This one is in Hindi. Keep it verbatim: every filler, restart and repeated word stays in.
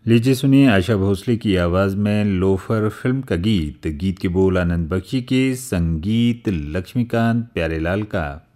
लीजिए सुनिए आशा भोसले की आवाज़ में लोफर फिल्म का गीत। गीत के बोल आनंद बख्शी के, संगीत लक्ष्मीकांत प्यारेलाल का।